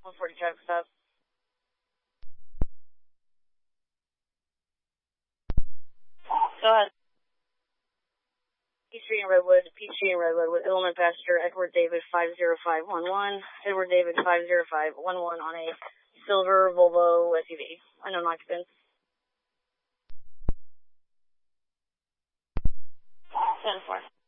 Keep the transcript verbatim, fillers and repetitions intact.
one forty traffic stop. Go ahead. Peachtree and Redwood, Peachtree and Redwood with Illinois passenger Edward David five zero five one one, Edward David five zero five one one on a silver Volvo S U V. Unknown occupants. ten four.